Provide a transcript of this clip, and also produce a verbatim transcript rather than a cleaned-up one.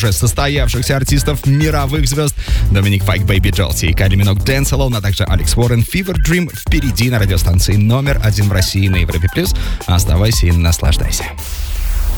уже состоявшихся артистов, мировых звезд. Доминик Файк, Бэйби Джолти и Кайли Миноуг, Dance Alone, а также Алекс Уоррен, Fever Dream впереди на радиостанции номер один в России на Европе+. Оставайся и наслаждайся.